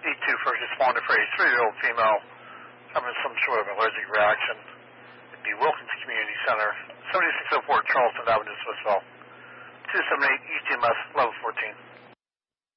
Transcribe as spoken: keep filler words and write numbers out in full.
E two first responder for a three-year-old female having some sort of allergic reaction at the Wilkins Community Center, seventy-six oh four Charleston Avenue, Smithville. two seven eight E T M S level fourteen.